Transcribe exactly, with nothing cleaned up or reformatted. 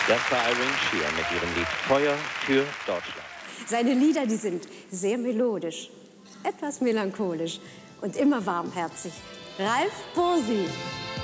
Das war Irene Shear mit ihrem Lied Feuer für Deutschland. Seine Lieder, die sind sehr melodisch, etwas melancholisch und immer warmherzig. Ralf Bosi.